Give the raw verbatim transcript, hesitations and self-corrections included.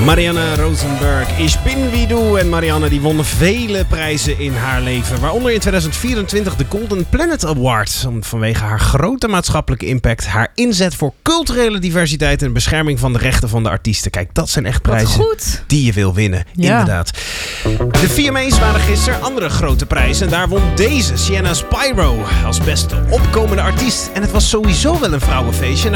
Marianne Rosenberg, Ich bin wie du. En Marianne die won vele prijzen in haar leven. Waaronder in tweeduizend vierentwintig de Golden Planet Award. Vanwege haar grote maatschappelijke impact. Haar inzet voor culturele diversiteit en bescherming van de rechten van de artiesten. Kijk, dat zijn echt prijzen die je wil winnen. Ja. Inderdaad. De V M A's waren gisteren andere grote prijzen. En daar won deze, Sienna Spyro, als beste opkomende artiest. En het was sowieso wel een vrouwenfeestje.